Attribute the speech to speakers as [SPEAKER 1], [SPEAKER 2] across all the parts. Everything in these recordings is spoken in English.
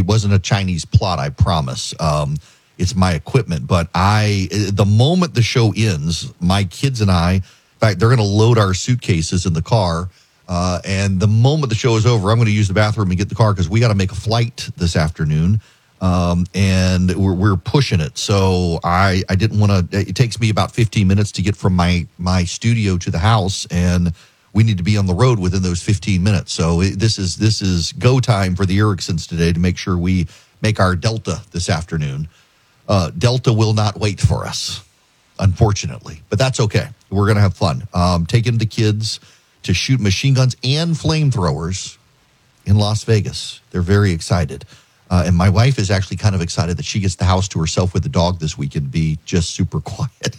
[SPEAKER 1] It wasn't a Chinese plot, I promise. It's my equipment. But the moment the show ends, my kids and I, in fact, they're going to load our suitcases in the car. And the moment the show is over, I'm going to use the bathroom and get the car because we got to make a flight this afternoon. And we're pushing it. So I didn't want to, it takes me about 15 minutes to get from my studio to the house, and we need to be on the road within those 15 minutes. So this is go time for the Ericksons today to make sure we make our Delta this afternoon. Delta will not wait for us, unfortunately, but that's okay. We're going to have fun. Taking the kids to shoot machine guns and flamethrowers in Las Vegas. They're very excited. And my wife is actually kind of excited that she gets the house to herself with the dog this weekend, be just super quiet.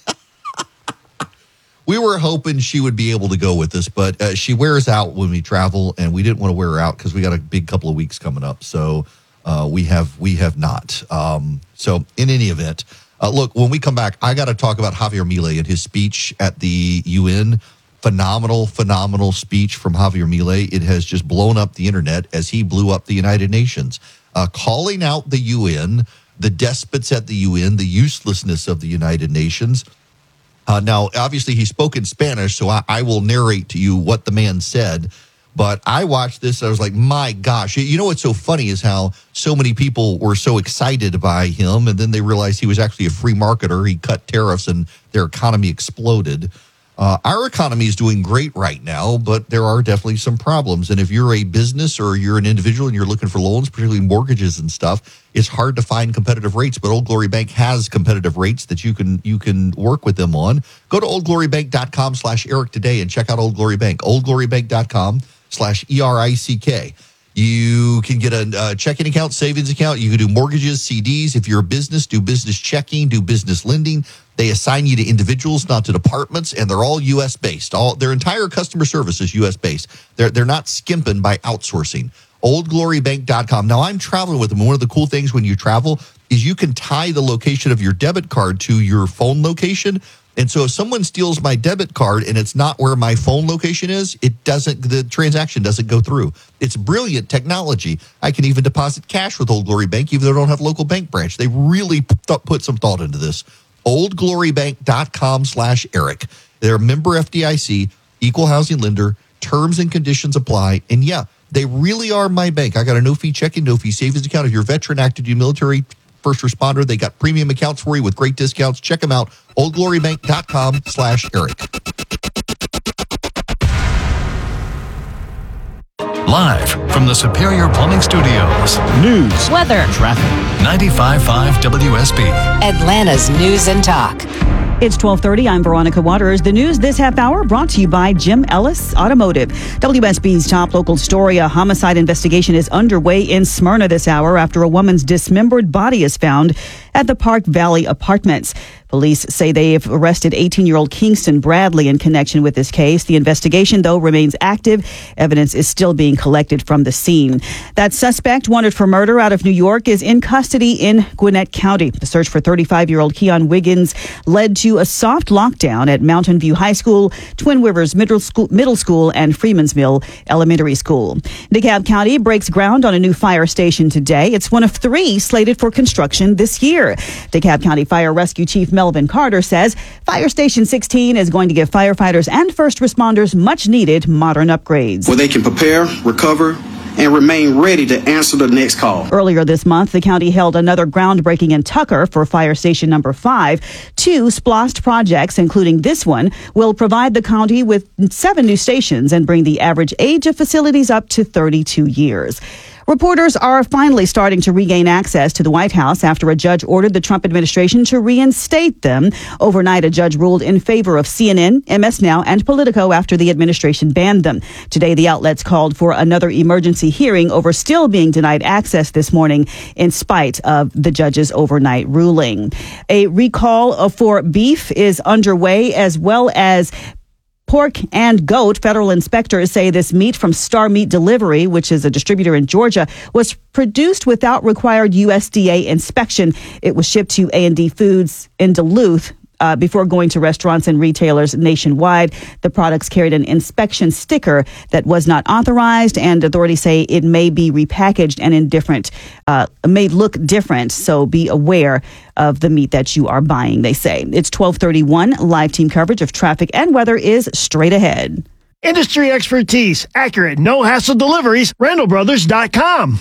[SPEAKER 1] We were hoping she would be able to go with us, but she wears out when we travel, and we didn't want to wear her out because we got a big couple of weeks coming up. So we have not. So in any event, look, when we come back, I got to talk about Javier Milei and his speech at the UN. Phenomenal speech from Javier Milei. It has just blown up the internet as he blew up the United Nations. Calling out the UN, the despots at the UN, the uselessness of the United Nations. Now, obviously, he spoke in Spanish, so I will narrate to you what the man said. But I watched this, I was like, my gosh. You know what's so funny is how so many people were so excited by him, and then they realized he was actually a free marketer. He cut tariffs, and their economy exploded. Our economy is doing great right now, but there are definitely some problems. And if you're a business or you're an individual and you're looking for loans, particularly mortgages and stuff, it's hard to find competitive rates. But Old Glory Bank has competitive rates that you can work with them on. Go to oldglorybank.com/Eric today and check out Old Glory Bank. oldglorybank.com/ERICK. You can get a checking account, savings account. You can do mortgages, CDs. If you're a business, do business checking, do business lending. They assign you to individuals, not to departments, and they're all U.S.-based. Their entire customer service is U.S.-based. They're not skimping by outsourcing. OldGloryBank.com. Now, I'm traveling with them. One of the cool things when you travel is you can tie the location of your debit card to your phone location. And so if someone steals my debit card and it's not where my phone location is, the transaction doesn't go through. It's brilliant technology. I can even deposit cash with Old Glory Bank, even though I don't have a local bank branch. They really put some thought into this. oldglorybank.com/Eric. They're a member FDIC, equal housing lender. Terms and conditions apply. And yeah, they really are my bank. I got a no-fee checking, no-fee savings account. If you're a veteran, active duty military, first responder, they got premium accounts for you with great discounts. Check them out. oldglorybank.com/Eric.
[SPEAKER 2] Live from the Superior Plumbing Studios.
[SPEAKER 3] News,
[SPEAKER 4] weather,
[SPEAKER 2] traffic. 95.5 WSB.
[SPEAKER 4] Atlanta's News and Talk.
[SPEAKER 3] It's 12:30. I'm Veronica Waters. The news this half hour brought to you by Jim Ellis Automotive. WSB's top local story: a homicide investigation is underway in Smyrna this hour after a woman's dismembered body is found at the Park Valley Apartments. Police say they have arrested 18-year-old Kingston Bradley in connection with this case. The investigation, though, remains active. Evidence is still being collected from the scene. That suspect, wanted for murder out of New York, is in custody in Gwinnett County. The search for 35-year-old Keon Wiggins led to a soft lockdown at Mountain View High School, Twin Rivers Middle School, and Freeman's Mill Elementary School. DeKalb County breaks ground on a new fire station today. It's one of 3 slated for construction this year. DeKalb County Fire Rescue Chief Melvin Carter says Fire Station 16 is going to give firefighters and first responders much needed modern upgrades.
[SPEAKER 5] Where they can prepare, recover, and remain ready to answer the next call.
[SPEAKER 3] Earlier this month, the county held another groundbreaking in Tucker for Fire Station number 5. 2 SPLOST projects, including this one, will provide the county with 7 new stations and bring the average age of facilities up to 32 years. Reporters are finally starting to regain access to the White House after a judge ordered the Trump administration to reinstate them. Overnight, a judge ruled in favor of CNN, MS Now, and Politico after the administration banned them. Today, the outlets called for another emergency hearing over still being denied access this morning in spite of the judge's overnight ruling. A recall for beef is underway, as well as pork and goat. Federal inspectors say this meat from Star Meat Delivery, which is a distributor in Georgia, was produced without required USDA inspection. It was shipped to A&D Foods in Duluth before going to restaurants and retailers nationwide. The products carried an inspection sticker that was not authorized, and authorities say it may be repackaged and may look different. So be aware of the meat that you are buying, they say. It's 12:31. Live team coverage of traffic and weather is straight ahead.
[SPEAKER 6] Industry expertise, accurate, no-hassle deliveries, RandallBrothers.com.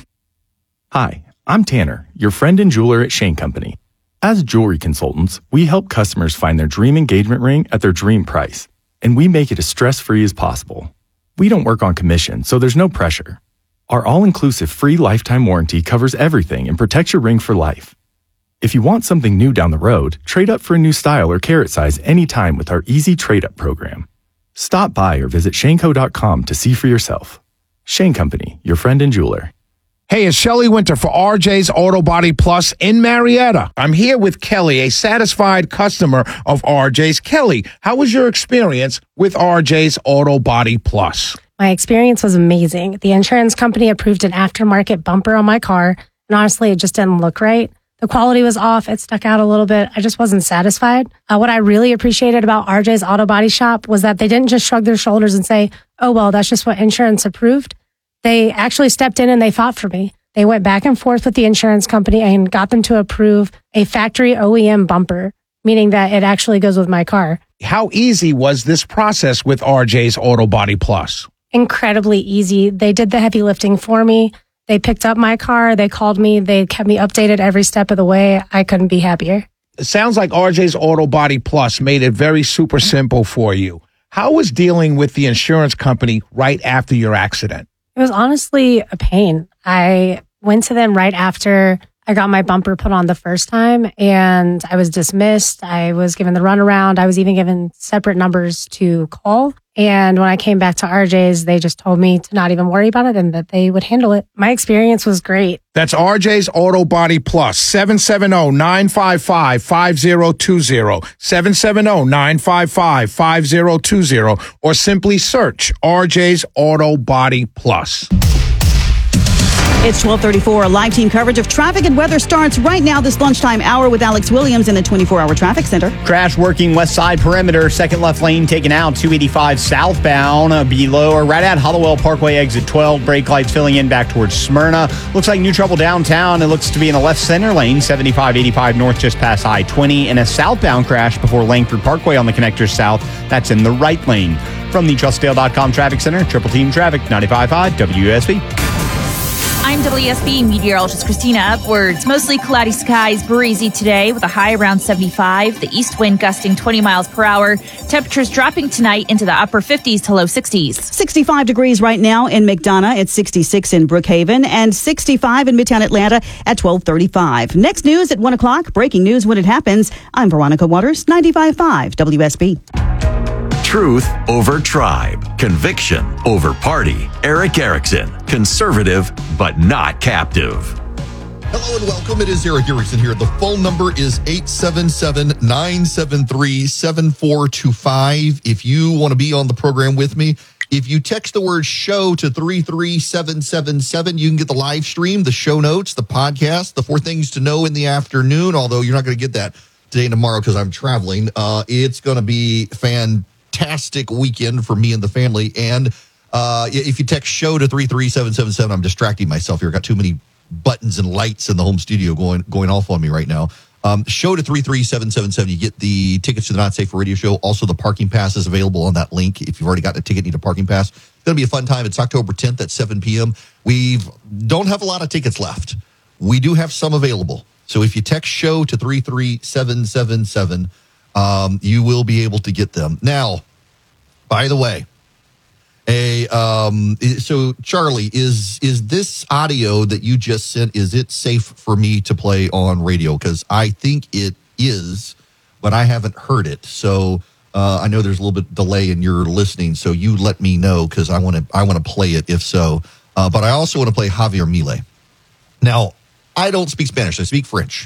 [SPEAKER 7] Hi, I'm Tanner, your friend and jeweler at Shane Company. As jewelry consultants, we help customers find their dream engagement ring at their dream price, and we make it as stress-free as possible. We don't work on commission, so there's no pressure. Our all-inclusive free lifetime warranty covers everything and protects your ring for life. If you want something new down the road, trade up for a new style or carat size anytime with our easy trade-up program. Stop by or visit shaneco.com to see for yourself. Shane Company, your friend and jeweler.
[SPEAKER 8] Hey, it's Shelley Winter for RJ's Auto Body Plus in Marietta. I'm here with Kelly, a satisfied customer of RJ's. Kelly, how was your experience with RJ's Auto Body Plus?
[SPEAKER 9] My experience was amazing. The insurance company approved an aftermarket bumper on my car, and honestly, it just didn't look right. The quality was off. It stuck out a little bit. I just wasn't satisfied. What I really appreciated about RJ's Auto Body Shop was that they didn't just shrug their shoulders and say, oh, well, that's just what insurance approved. They actually stepped in and they fought for me. They went back and forth with the insurance company and got them to approve a factory OEM bumper, meaning that it actually goes with my car.
[SPEAKER 8] How easy was this process with RJ's Auto Body Plus?
[SPEAKER 9] Incredibly easy. They did the heavy lifting for me. They picked up my car. They called me. They kept me updated every step of the way. I couldn't be happier.
[SPEAKER 8] It sounds like RJ's Auto Body Plus made it very super simple for you. How was dealing with the insurance company right after your accident?
[SPEAKER 9] It was honestly a pain. I went to them right after I got my bumper put on the first time, and I was dismissed. I was given the runaround. I was even given separate numbers to call. And when I came back to RJ's, they just told me to not even worry about it and that they would handle it. My experience was great.
[SPEAKER 8] That's RJ's Auto Body Plus, 770-955-5020, 770-955-5020, or simply search RJ's Auto Body Plus.
[SPEAKER 3] It's 12:34. Live team coverage of traffic and weather starts right now this lunchtime hour with Alex Williams in the 24-hour traffic center.
[SPEAKER 10] Crash working west side perimeter, second left lane taken out, 285 southbound, below or right at Hollowell Parkway exit 12. Brake lights filling in back towards Smyrna. Looks like new trouble downtown. It looks to be in the left center lane, 75-85 north just past I-20, and a southbound crash before Langford Parkway on the connector south. That's in the right lane. From the TrustDale.com Traffic Center, Triple Team Traffic, 95.5 WSB.
[SPEAKER 11] I'm WSB meteorologist Christina Upwards. Mostly cloudy skies, breezy today with a high around 75. The east wind gusting 20 miles per hour. Temperatures dropping tonight into the upper 50s to low 60s.
[SPEAKER 3] 65 degrees right now in McDonough. It's 66 in Brookhaven and 65 in Midtown Atlanta at 12:35. Next news at 1 o'clock. Breaking news when it happens. I'm Veronica Waters, 95.5 WSB.
[SPEAKER 12] Truth over tribe. Conviction over party. Eric Erickson. Conservative, but not captive.
[SPEAKER 1] Hello and welcome. It is Eric Erickson here. The phone number is 877-973-7425. If you want to be on the program with me, if you text the word show to 33777, you can get the live stream, the show notes, the podcast, the 4 things to know in the afternoon, although you're not going to get that today and tomorrow because I'm traveling. It's going to be fantastic weekend for me and the family. And if you text show to 33777, I'm distracting myself here. I've got too many buttons and lights in the home studio going off on me right now. Show to 33777. You get the tickets to the Not Safe for Radio show. Also, the parking pass is available on that link. If you've already got a ticket, need a parking pass. It's going to be a fun time. It's October 10th at 7 p.m. We don't have a lot of tickets left. We do have some available. So if you text show to 33777, you will be able to get them. Now, by the way, so Charlie, is this audio that you just sent, is it safe for me to play on radio? Because I think it is, but I haven't heard it. So I know there's a little bit delay in your listening. So you let me know because I want to play it if so. But I also want to play Javier Milei. Now, I don't speak Spanish. I speak French.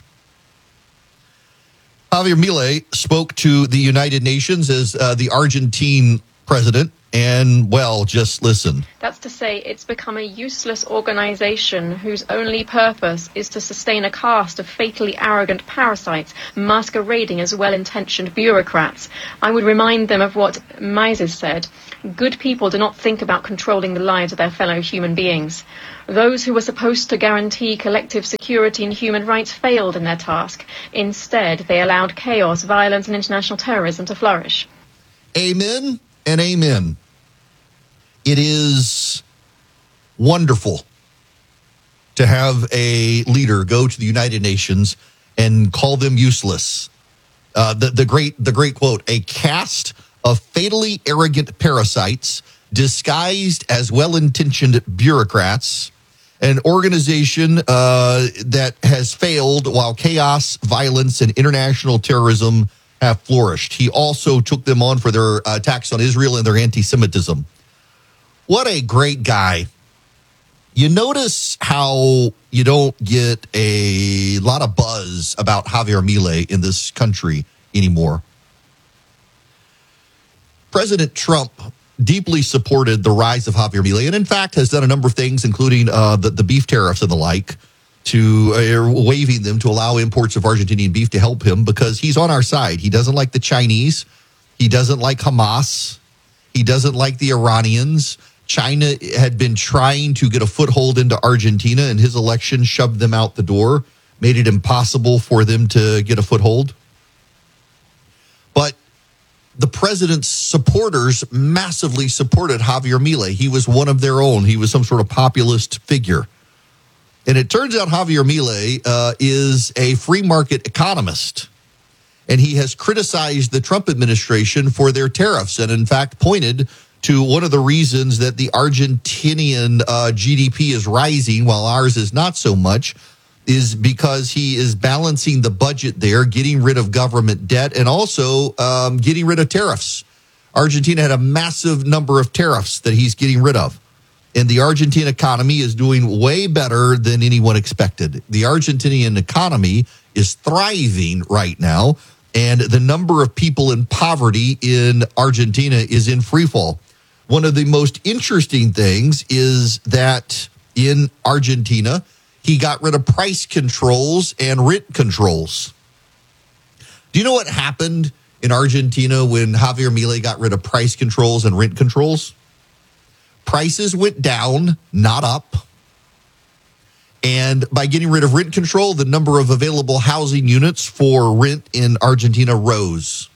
[SPEAKER 1] Javier Milei spoke to the United Nations as the Argentine president And, well, just listen.
[SPEAKER 13] That's to say, it's become a useless organization whose only purpose is to sustain a caste of fatally arrogant parasites masquerading as well-intentioned bureaucrats. I would remind them of what Mises said. Good people do not think about controlling the lives of their fellow human beings. Those who were supposed to guarantee collective security and human rights failed in their task. Instead, they allowed chaos, violence, and international terrorism to flourish.
[SPEAKER 1] Amen and amen. It is wonderful to have a leader go to the United Nations and call them useless. The great quote, a caste of fatally arrogant parasites disguised as well-intentioned bureaucrats, an organization that has failed while chaos, violence, and international terrorism have flourished. He also took them on for their attacks on Israel and their anti-Semitism. What a great guy. You notice how you don't get a lot of buzz about Javier Milei in this country anymore. President Trump deeply supported the rise of Javier Milei and, in fact, has done a number of things, including the beef tariffs and the like, to waiving them to allow imports of Argentinian beef to help him because he's on our side. He doesn't like the Chinese. He doesn't like Hamas. He doesn't like the Iranians. China had been trying to get a foothold into Argentina, and his election shoved them out the door, made it impossible for them to get a foothold. But the president's supporters massively supported Javier Milei. He was one of their own. He was some sort of populist figure. And it turns out Javier Milei is a free market economist. And he has criticized the Trump administration for their tariffs and, in fact, pointed to one of the reasons that the Argentinian GDP is rising while ours is not so much is because he is balancing the budget there, getting rid of government debt, and also getting rid of tariffs. Argentina had a massive number of tariffs that he's getting rid of. And the Argentine economy is doing way better than anyone expected. The Argentinian economy is thriving right now, and the number of people in poverty in Argentina is in free fall. One of the most interesting things is that in Argentina, he got rid of price controls and rent controls. Do you know what happened in Argentina when Javier Milei got rid of price controls and rent controls? Prices went down, not up. And by getting rid of rent control, the number of available housing units for rent in Argentina rose.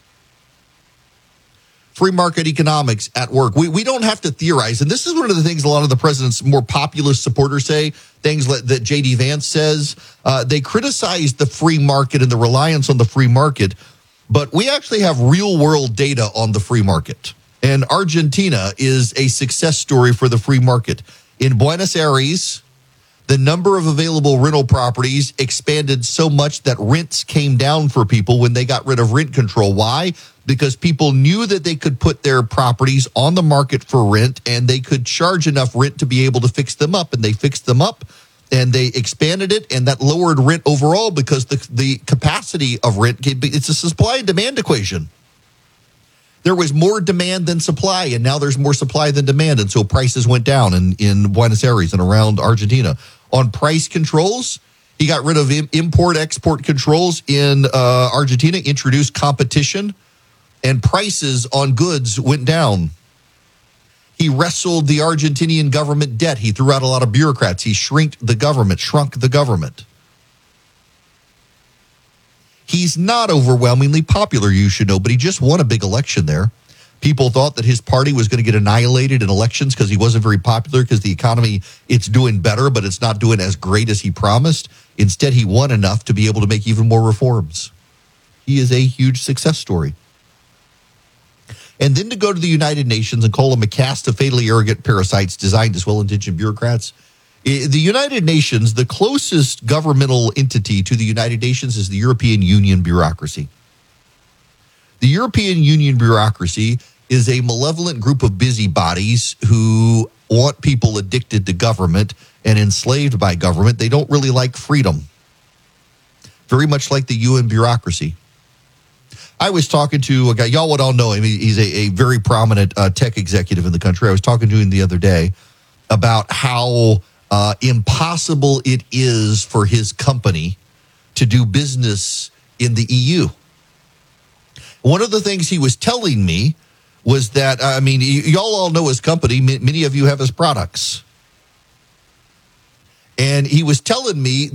[SPEAKER 1] Free market economics at work. We don't have to theorize. And this is one of the things a lot of the president's more populist supporters say, things that J.D. Vance says. They criticize the free market and the reliance on the free market. But we actually have real world data on the free market. And Argentina is a success story for the free market. In Buenos Aires, the number of available rental properties expanded so much that rents came down for people when they got rid of rent control. Why? Because people knew that they could put their properties on the market for rent and they could charge enough rent to be able to fix them up. And they fixed them up and they expanded it, and that lowered rent overall because the capacity of rent, it's a supply and demand equation. There was more demand than supply, and now there's more supply than demand. And so prices went down in Buenos Aires and around Argentina. On price controls, he got rid of import-export controls in Argentina, introduced competition, and prices on goods went down. He wrestled the Argentinian government debt. He threw out a lot of bureaucrats. He shrunk the government. He's not overwhelmingly popular, you should know, but he just won a big election there. People thought that his party was going to get annihilated in elections because he wasn't very popular because the economy, it's doing better, but it's not doing as great as he promised. Instead, he won enough to be able to make even more reforms. He is a huge success story. And then to go to the United Nations and call him a caste of fatally arrogant parasites designed as well-intentioned bureaucrats. The United Nations, the closest governmental entity to the United Nations is the European Union bureaucracy. The European Union bureaucracy is a malevolent group of busybodies who want people addicted to government and enslaved by government. They don't really like freedom. Very much like the UN bureaucracy. I was talking to a guy, y'all would all know him. He's a very prominent tech executive in the country. I was talking to him the other day about how impossible it is for his company to do business in the EU. One of the things he was telling me was that, y'all all know his company. Many of you have his products. And he was telling me